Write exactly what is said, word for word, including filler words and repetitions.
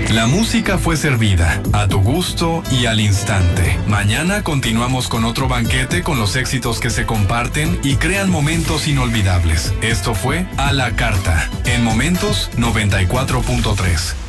La música fue servida, a tu gusto y al instante. Mañana continuamos con otro banquete con los éxitos que se comparten y crean momentos inolvidables. Esto fue A la Carta, en Momentos noventa y cuatro punto tres.